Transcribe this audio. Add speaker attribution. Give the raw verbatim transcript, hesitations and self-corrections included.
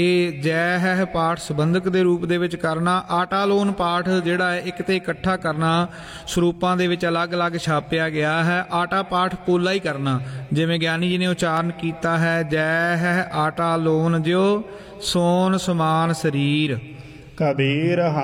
Speaker 1: ਇਹ ਜੈ ਹੈ ਪਾਠ ਸੰਬੰਧਕ ਦੇ ਰੂਪ ਦੇ ਵਿੱਚ ਕਰਨਾ। ਆਟਾ ਲੋਨ ਪਾਠ ਜਿਹੜਾ ਹੈ ਇੱਕ ਤੇ ਇਕੱਠਾ ਕਰਨਾ, ਸਰੂਪਾਂ ਦੇ ਵਿੱਚ ਅਲੱਗ-ਅਲੱਗ ਛਾਪਿਆ ਗਿਆ ਹੈ। ਆਟਾ ਪਾਠ ਪੋਲਾ ਹੀ ਕਰਨਾ, ਜਿਵੇਂ ਗਿਆਨੀ ਜੀ ਨੇ ਉਚਾਰਨ ਕੀਤਾ ਹੈ, ਜੈ ਹੈ ਆਟਾ ਲੋਨ ਜਿਉ ਸੋਨ ਸਮਾਨ ਸਰੀਰ।
Speaker 2: ਕਬੀਰ